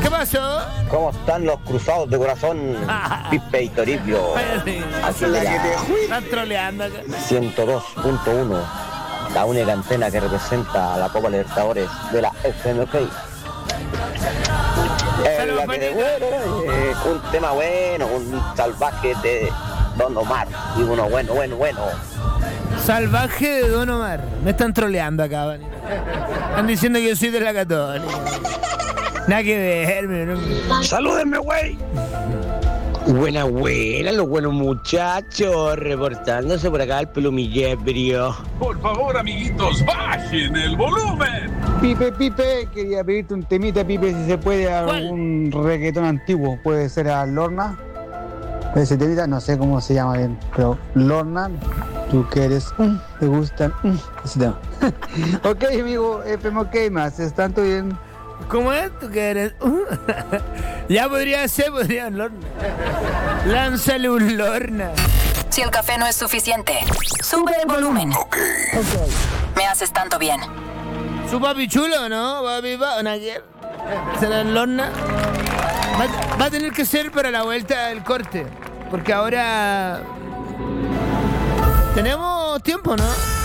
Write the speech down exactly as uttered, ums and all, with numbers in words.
¿Qué pasó? ¿Cómo están los cruzados de corazón? Pipe y Toribio. Aquí de la Están troleando acá. ciento dos punto uno, la única antena que representa a la Copa Libertadores de la F M K. En la que de bueno, eh, un tema bueno, un salvaje de Don Omar. Y uno bueno, bueno, bueno. Salvaje de Don Omar. Me están troleando acá, Vani. Están diciendo que yo soy de la Católica. Nada que verme, ¿no? ¡Salúdenme, güey! Buena, buena, los buenos muchachos, reportándose por acá el pelumillebrio. Por favor, amiguitos, bajen el volumen. Pipe, Pipe, quería pedirte un temita, Pipe, si se puede, algún reggaetón antiguo. Puede ser a Lorna. Ese temita, no sé cómo se llama bien, pero Lorna, tú que eres, mm, te gustan, mm, ese tema. Ok, amigo, F M K más, ¿están todo bien? ¿Cómo es? ¿Tú qué eres? Ya podría ser, podría Lorna. Lánzale un Lorna. Si el café no es suficiente, sube el volumen. Okay. Okay. Me haces tanto bien. ¿Su papi chulo, no? ¿Papi pa? ¿Naquier? ¿Será el Lorna? Va, va a tener que ser para la vuelta del corte. Porque ahora... tenemos tiempo, ¿no?